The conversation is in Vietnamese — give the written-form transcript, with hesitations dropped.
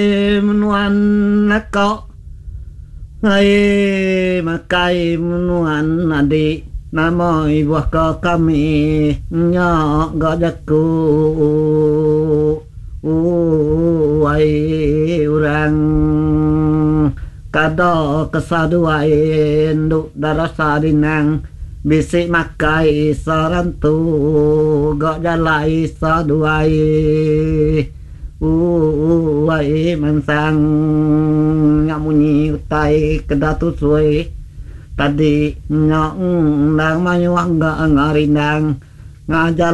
menuan nako ai makai menuan adik nama ibu kami nyak gadaku ai urang kado kesaduai nduk darasa dinang bisik makai sarantu gak jalai saduai ai mansang nyamunyi utai kedatu suai tadi nyok nang mayuang gak ngarinang ngajal